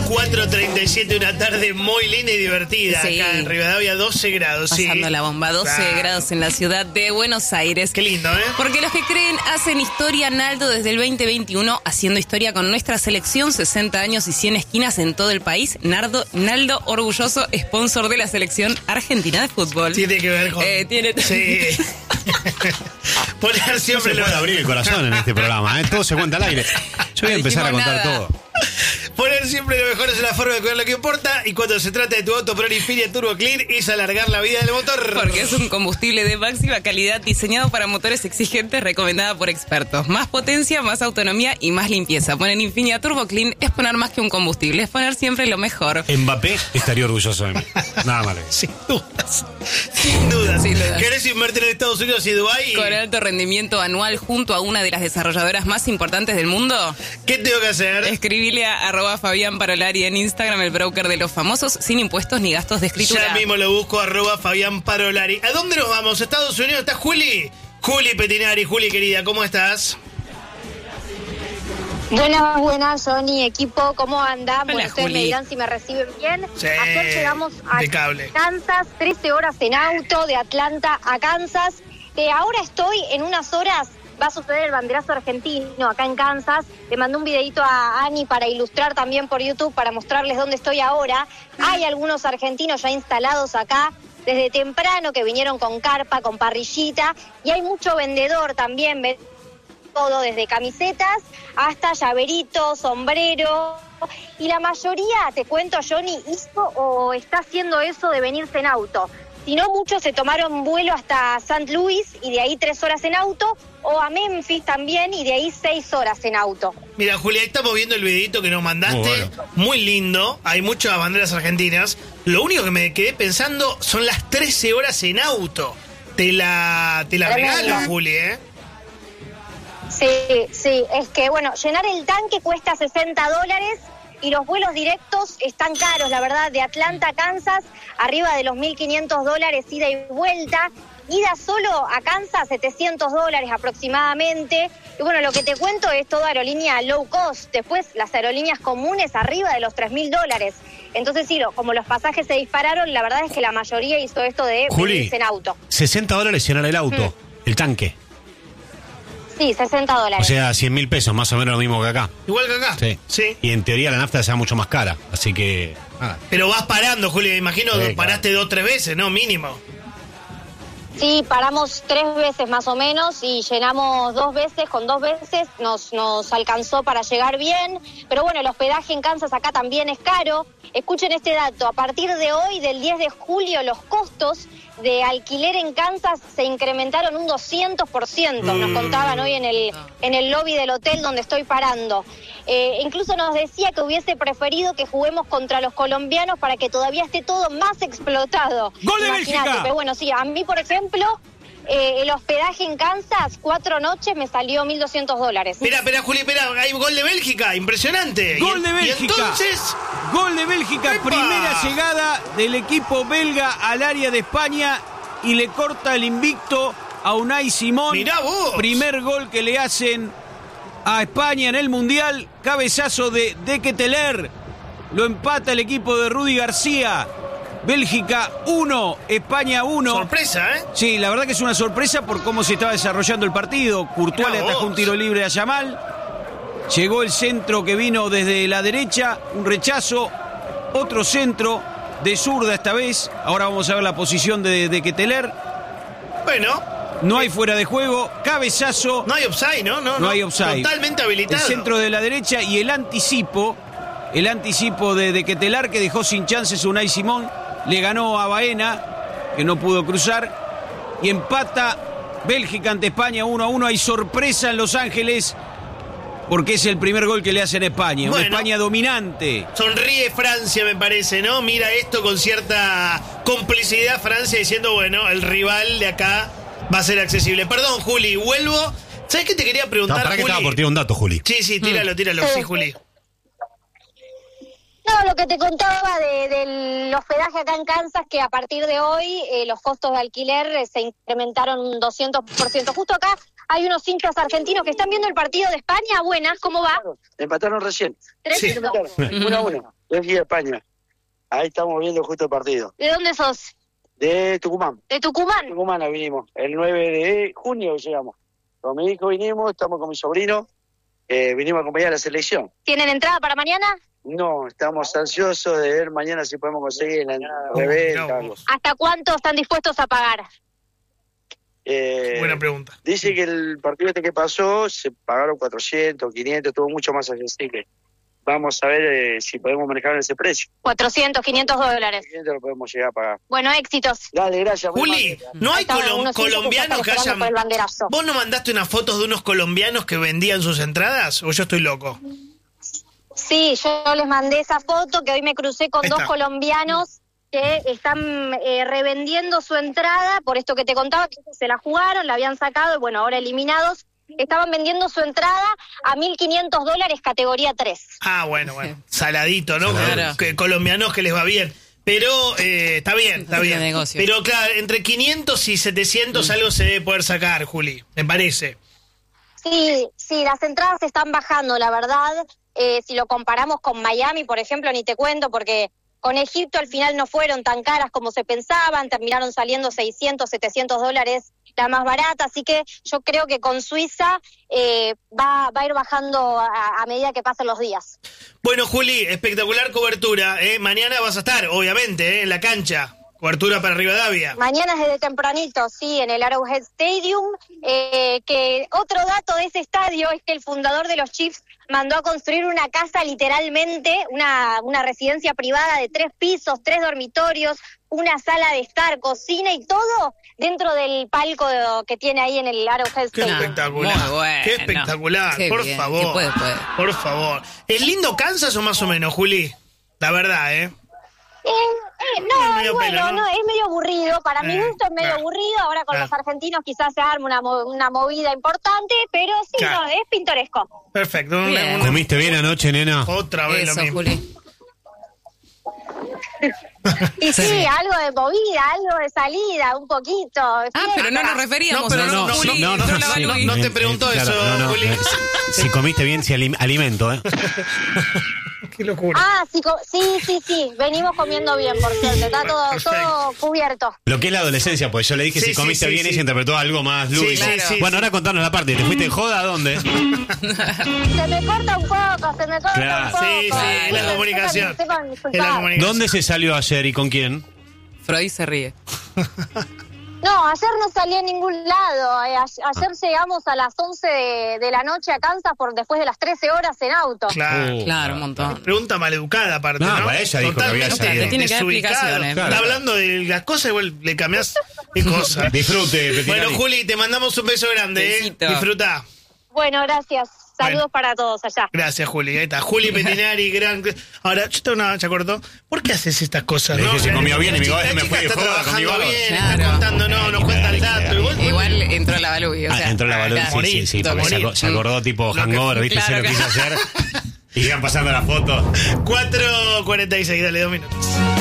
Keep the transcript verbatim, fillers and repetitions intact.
cuatro treinta y siete, una tarde muy linda y divertida. Sí. Acá en Rivadavia, doce grados. Pasando sí. la bomba, doce claro. grados en la ciudad de Buenos Aires. Qué lindo, ¿eh? Porque los que creen hacen historia, Naldo, desde el veinte veintiuno, haciendo historia con nuestra selección, sesenta años y cien esquinas en todo el país. Nardo, Naldo, orgulloso sponsor de la selección argentina de fútbol. Tiene que ver con... Eh, tiene... Sí. Poner siempre... No se puede lo... abrir el corazón en este programa, ¿eh? Todo se cuenta al aire. Yo voy a empezar a contar nada. todo. Poner siempre lo mejor es la forma de cuidar lo que importa, y cuando se trata de tu auto Pro Infinity Turbo Clean es alargar la vida del motor. Porque es un combustible de máxima calidad diseñado para motores exigentes, recomendada por expertos. Más potencia, más autonomía y más limpieza. Poner Infinity Turbo Clean es poner más que un combustible, es poner siempre lo mejor. Mbappé estaría orgulloso de mí. Nada malo. Sin dudas. Sin dudas. Sin dudas. ¿Querés invertir en Estados Unidos y Dubái? Con alto rendimiento anual junto a una de las desarrolladoras más importantes del mundo. ¿Qué tengo que hacer? Escribile a arroba Fabián Parolari en Instagram, el broker de los famosos, sin impuestos ni gastos de escritura. Ya mismo lo busco, arroba Fabián Parolari. ¿A dónde nos vamos? ¿Estados Unidos? ¿Está Juli? Juli Petinari. Juli, querida, ¿cómo estás? Buenas, buenas, Sony, equipo, ¿cómo andan? Hola, Bueno, ustedes Juli. me dirán si me reciben bien. Sí, Ayer llegamos a impecable. Kansas, trece horas en auto, de Atlanta a Kansas. Eh, ahora estoy en unas horas, va a suceder el banderazo argentino acá en Kansas. Le mandé un videito a Ani para ilustrar también por YouTube, para mostrarles dónde estoy ahora. Hay algunos argentinos ya instalados acá desde temprano, que vinieron con carpa, con parrillita, y hay mucho vendedor también, todo desde camisetas hasta llaveritos, sombrero, y la mayoría, te cuento, Johnny, hizo o está haciendo eso de venirse en auto. Si no, muchos se tomaron vuelo hasta Saint Louis y de ahí tres horas en auto, o a Memphis también y de ahí seis horas en auto. Mira, Julia, ahí estamos viendo el videito que nos mandaste. Muy bueno. Muy lindo. Hay muchas banderas argentinas. Lo único que me quedé pensando son las trece horas en auto. Te la, te la regalo, Juli, ¿eh? Sí, sí, es que, bueno, llenar el tanque cuesta sesenta dólares y los vuelos directos están caros, la verdad, de Atlanta a Kansas, arriba de los mil quinientos dólares ida y vuelta. Ida solo a Kansas, setecientos dólares aproximadamente. Y bueno, lo que te cuento es toda aerolínea low cost. Después, las aerolíneas comunes arriba de los tres mil dólares. Entonces, sí, lo, como los pasajes se dispararon, la verdad es que la mayoría hizo esto de Juli, venirse en auto. sesenta dólares llenar el auto, Mm. el tanque. Sí, sesenta dólares. O sea, cien mil pesos, más o menos lo mismo que acá. Igual que acá. Sí. Sí. Y en teoría la nafta sea mucho más cara, así que... Ah. Pero vas parando, Juli. Me imagino Sí, que paraste dos o tres veces, ¿no? Mínimo. Sí, paramos tres veces más o menos y llenamos dos veces, con dos veces nos, nos alcanzó para llegar bien, pero bueno, el hospedaje en Kansas acá también es caro. Escuchen este dato, a partir de hoy, del diez de julio, los costos de alquiler en Kansas se incrementaron un doscientos por ciento, nos contaban hoy en el, en el lobby del hotel donde estoy parando. Eh, incluso nos decía que hubiese preferido que juguemos contra los colombianos para que todavía esté todo más explotado. ¡Gol de Imagínate, Bélgica! pero bueno, sí, a mí, por ejemplo, eh, el hospedaje en Kansas, cuatro noches, me salió mil doscientos dólares. Espera, espera, Juli, espera. Hay gol de Bélgica. Impresionante. Gol Y- de Bélgica. Y entonces... Gol de Bélgica, ¡Epa! primera llegada del equipo belga al área de España y le corta el invicto a Unai Simón. Mirá vos. Primer gol que le hacen a España en el Mundial. Cabezazo de De Ketelaere. Lo empata el equipo de Rudy García. Bélgica uno, España uno. Sorpresa, ¿eh? Sí, la verdad que es una sorpresa por cómo se estaba desarrollando el partido. Courtois Mirá le atajó vos. un tiro libre a Yamal. Llegó el centro que vino desde la derecha, un rechazo, otro centro de zurda esta vez. Ahora vamos a ver la posición de, de Ketelaere. Bueno, No hay fuera de juego, cabezazo. no hay offside, ¿no? No, No hay offside. Totalmente habilitado. El centro de la derecha y el anticipo, el anticipo de, de Ketelaere que dejó sin chances a Unai Simón. Le ganó a Baena, que no pudo cruzar. Y empata Bélgica ante España uno a uno. Hay sorpresa en Los Ángeles porque es el primer gol que le hacen a España. Bueno. Una España dominante. Sonríe Francia, me parece, ¿no? Mira esto con cierta complicidad Francia diciendo, bueno, el rival de acá va a ser accesible. Perdón, Juli, vuelvo. ¿Sabes qué te quería No, preguntar, para que Juli? estaba por tirar un dato, Juli. Sí, sí, tíralo, tíralo, sí, Juli. No, lo que te contaba de, del hospedaje acá en Kansas, que a partir de hoy eh, los costos de alquiler eh, se incrementaron un doscientos por ciento. Justo acá hay unos hinchas argentinos que están viendo el partido de España. Buenas, ¿cómo va? Empataron recién. Tres Sí. dos. Uno a uno. Yo aquí de España. Ahí estamos viendo justo el partido. ¿De dónde sos? De Tucumán. ¿De Tucumán? Tucumán vinimos. El nueve de junio llegamos. Con mi hijo vinimos, estamos con mi sobrino. Eh, vinimos a acompañar a la selección. ¿Tienen entrada para mañana? No, estamos ansiosos de ver mañana si podemos conseguir la reventa. no. ¿Hasta cuánto están dispuestos a pagar? Eh, Buena pregunta. Dice que el partido este que pasó se pagaron cuatrocientos, quinientos, estuvo mucho más accesible. Vamos a ver eh, si podemos manejar ese precio. cuatrocientos, quinientos dólares. quinientos lo podemos llegar a pagar. Bueno, éxitos. Dale, gracias. muy Juli, amable. ¿no hay Ahí estaban colom- unos hinchas colombianos que están hayan... esperando por el banderazo. ¿Vos no mandaste unas fotos de unos colombianos que vendían sus entradas? ¿O yo estoy loco? Sí, yo les mandé esa foto que hoy me crucé con Ahí dos está. colombianos que están eh, revendiendo su entrada, por esto que te contaba, que se la jugaron, la habían sacado y bueno, ahora eliminados, estaban vendiendo su entrada a mil quinientos dólares categoría tres. Ah, bueno, bueno. Saladito, ¿no? Claro. Que colombianos que les va bien. Pero eh, está bien, está Así bien. de negocio. Pero claro, entre quinientos y setecientos algo se debe poder sacar, Juli, me parece. Sí, sí, las entradas están bajando, la verdad. Eh, si lo comparamos con Miami, por ejemplo, ni te cuento, porque con Egipto al final no fueron tan caras como se pensaban, terminaron saliendo seiscientos, setecientos dólares la más barata, así que yo creo que con Suiza eh, va, va a ir bajando a, a medida que pasen los días. Bueno, Juli, espectacular cobertura. ¿eh? Mañana vas a estar, obviamente, ¿eh? en la cancha. Cobertura para Rivadavia. Mañana es desde tempranito, sí, en el Arrowhead Stadium, eh, que otro dato de ese estadio es que el fundador de los Chiefs mandó a construir una casa literalmente, una, una residencia privada de tres pisos, tres dormitorios, una sala de estar, cocina y todo dentro del palco de- que tiene ahí en el Arrowhead Qué Stadium. espectacular. Muy bueno. Qué espectacular. Qué por bien. favor. ¿Qué puede, puede? Por favor. ¿Es lindo Kansas o más o menos, Juli? La verdad, ¿eh? Eh, eh, no, Es medio bueno, pelo, ¿no? no, es medio aburrido, para mi Eh, gusto es medio claro. aburrido, ahora con Claro. los argentinos quizás se arme una, mo- una movida importante, pero sí, Claro. no, es pintoresco. Perfecto. Una- Bien. una- ¿Comiste bien anoche, nena? otra vez Eso, lo mismo. Juli. Y sí, Sí. algo de movida, algo de salida, un poquito. Ah, fiesta. pero no nos referíamos No, pero a no, no, Juli, no, no, la no, Balui. no te preguntó eso, Juli. eh, Si, si comiste bien, si alim- alimento, ¿eh? Qué locura. Ah, sí, co- sí, sí, sí, venimos comiendo bien, por cierto, está todo, Perfecto. todo cubierto. Lo que es la adolescencia, pues yo le dije Sí, si sí, comiste sí, bien sí. y se interpretó algo más lúdico. sí, sí, bueno, sí. ahora contanos la parte. ¿Te fuiste en joda a dónde? Se me corta un poco, se me corta Claro. un poco. Sí, sí, es la Sepan- comunicación. sepan disculpar. Es la comunicación. ¿Dónde se salió ayer y con quién? Freud se ríe. No, ayer no salí a ningún lado. Eh, a- ayer llegamos a las once de, de la noche a Kansas por después de las trece horas en auto. Claro. Oh. Claro, un montón. Pregunta maleducada, aparte, No, ¿no? para ella dijo que había Totalmente salido. Te tiene que dar desubicado. explicaciones. Está Claro. hablando de las cosas, igual le cambiás qué cosa. Disfrute, Petinari. Bueno, Juli, te mandamos un beso grande, ¿eh? Besito. Disfruta. Bueno, gracias. Saludos Bueno. para todos allá. Gracias, Juli. Ahí está. Juli Petinari, gran. Ahora, yo tengo una. ¿Ya cortó? ¿Por qué haces estas cosas? Le no? dije, se comió bien y me dijo, La "Eh, me chica fui de está joda, trabajando comí bien, bárbaro". está Claro. contando, no, nos cuenta el dato. Y vos- Igual entró la Balui, o sea. Ah, entró la balón, claro. sí, sí, sí, Morir, porque se, morir. aco- se acordó tipo Lo que- hangover, ¿viste? claro Se lo que- quiso hacer. Y iban pasando las fotos. cuatro cuarenta y seis, dale dos minutos.